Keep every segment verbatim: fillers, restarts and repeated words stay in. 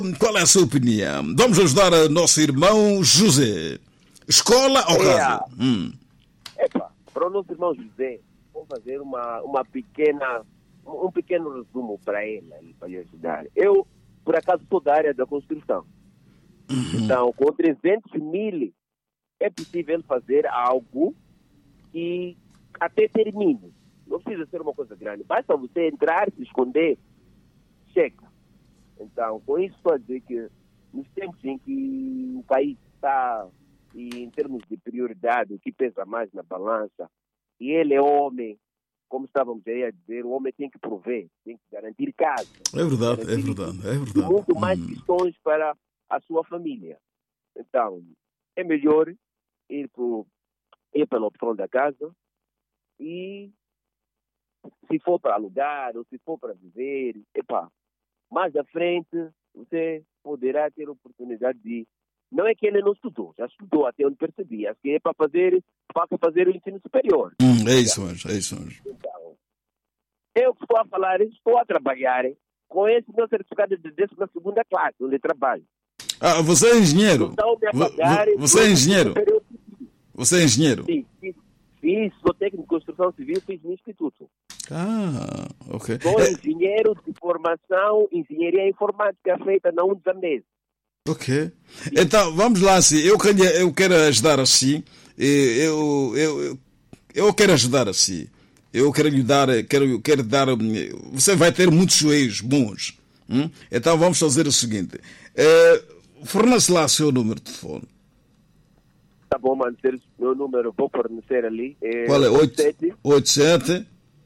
Qual é a sua opinião? Vamos ajudar a nosso irmão José. Escola ou casa? É, hum. Epa, para o nosso irmão José, vou fazer uma, uma pequena, um pequeno resumo para ele, para lhe ajudar. Eu, por acaso, sou da área da construção. Uhum. Então, com trezentos mil, é possível fazer algo que até termine. Não precisa ser uma coisa grande. Basta você entrar, se esconder, chega. Então, com isso estou a dizer que nos tempos em que o país está, e em termos de prioridade, o que pesa mais na balança, e ele é homem, como estávamos aí a dizer, o homem tem que prover, tem que garantir casa. É verdade, é verdade, é verdade. Muito mais hum. questões para a sua família. Então, é melhor ir, pro, ir pela opção da casa e se for para alugar ou se for para viver, epá, mais à frente, você poderá ter a oportunidade de... Não é que ele não estudou, já estudou até onde percebi. Acho que é para fazer, para fazer o ensino superior. Hum, é isso mesmo, é isso mesmo. Então, eu que estou a falar, estou a trabalhar com esse meu certificado de décima segunda classe, onde trabalho. Ah, você é engenheiro? Então, me apagar, você é engenheiro? Você é engenheiro? Sim, fiz, fiz, sou técnico de construção civil, fiz no Instituto. Ah, ok. Sou é... engenheiro de formação, engenharia informática feita na Unzamese. Ok. Então, vamos lá, assim. Eu quero, eu quero ajudar assim. Eu, eu, eu quero ajudar assim. Eu quero lhe dar, quero, quero dar. Você vai ter muitos joelhos bons. Hum? Então, vamos fazer o seguinte. É, fornece lá o seu número de telefone. Tá bom, manter o meu número, vou fornecer ali. É qual é? oito sete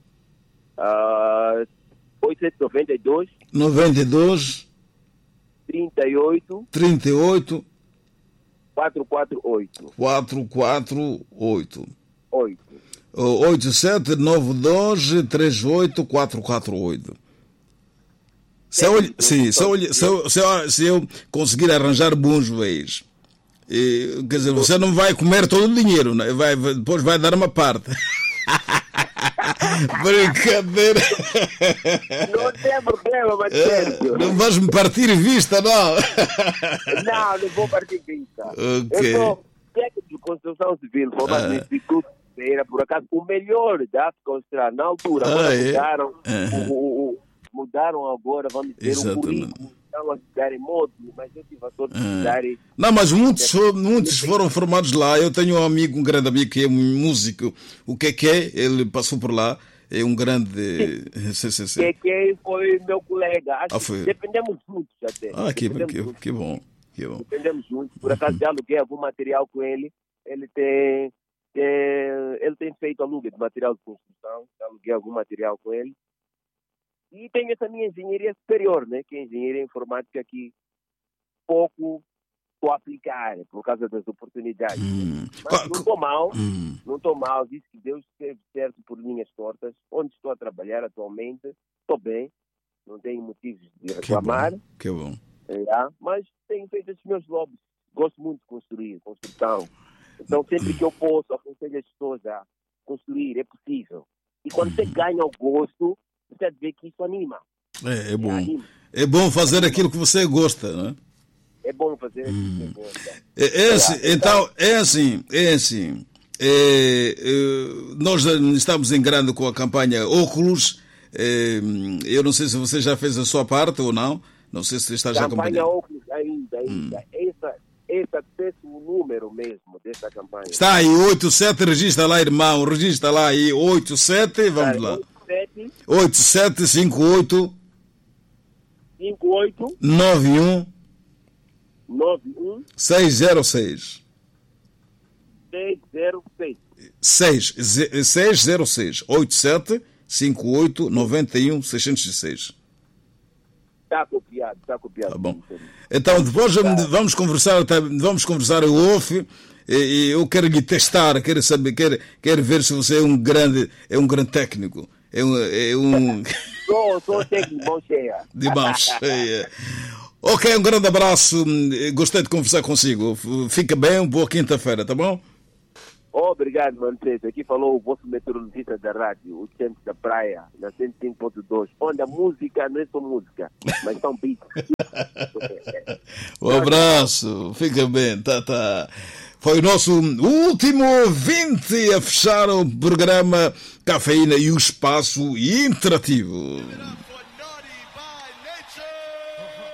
Uh, oito sete nove dois noventa e dois trinta e oito trinta e oito quatro quatro oito quatro quatro oito oito oito sete nove dois três oito quatro quatro oito. Se eu, sim, se eu, se, eu, se, eu, se eu conseguir arranjar bons joelhos, e, quer dizer, você não vai comer todo o dinheiro, né? vai, depois vai dar uma parte. Brincadeira. Não tem problema, mas sério. Não vais me partir vista, não? Não, não vou partir vista. Okay. Eu sou técnico de construção civil, formado ah. no Instituto de Feira, por acaso, o melhor da África Austral. Na altura, agora ah, mudaram, é? o, o, o, mudaram agora, vamos dizer, o currículo. Estão a estudar em módulo, mas eu tive a sorte de estudar em... Não, mas muitos, muitos foram formados lá. Eu tenho um amigo, um grande amigo que é um músico. O que é? Ele passou por lá. É um grande... Sim, sim, sim. Que foi meu colega. Acho ah, foi. que dependemos juntos até. Ah, que, que, que bom. Que bom. Dependemos juntos. Por acaso já aluguei algum material com ele. Ele tem, tem, ele tem feito aluguel de material de construção. Já aluguei algum material com ele. E tenho essa minha engenharia superior, né? Que é a engenharia informática que pouco estou a aplicar por causa das oportunidades. Hum. Mas não estou mal, hum. não estou mal. Disse que Deus esteve certo por linhas tortas. Onde estou a trabalhar atualmente, estou bem. Não tenho motivos de reclamar. Que bom. Que bom. É, mas tenho feito os meus lobbies. Gosto muito de construir, construção. Então, sempre que eu posso, aconselho as pessoas a construir. É possível. E quando você ganha o gosto, você vê que isso anima. É, é bom. É, é bom fazer aquilo que você gosta, não é? É bom fazer aquilo hum. que você gosta. É, é assim, então, é assim, é assim. É, é, nós estamos em grande com a campanha Óculos. É, eu não sei se você já fez a sua parte ou não. Não sei se está já acompanhando. Campanha Óculos ainda, ainda. Hum. Essa, essa desse o número mesmo dessa campanha. Está aí, oito sete, registra lá, irmão. Registra lá aí, oito sete, vamos lá. oito sete cinco oito cinco oito nove um nove um seis zero seis seis zero seis seis zero seis oito sete cinco oito nove um seis zero seis. Está copiado, está copiado. Tá bom. Então depois vamos conversar, vamos conversar em off. E eu quero lhe testar, quero saber, quero, quero ver se você é um grande, é um grande técnico. É um, é um... sou, sou técnico de mão cheia. De mão cheia. Ok, um grande abraço. Gostei de conversar consigo. Fica bem, boa quinta-feira, tá bom? Obrigado, Manfredo. Aqui falou o vosso meteorologista da rádio, o Centro da Praia, na cento e cinco ponto dois, onde a música não é só música, mas são beats. Um abraço, fica bem, tá, tá. Foi o nosso último ouvinte a fechar o programa Cafeína e o Espaço Interativo.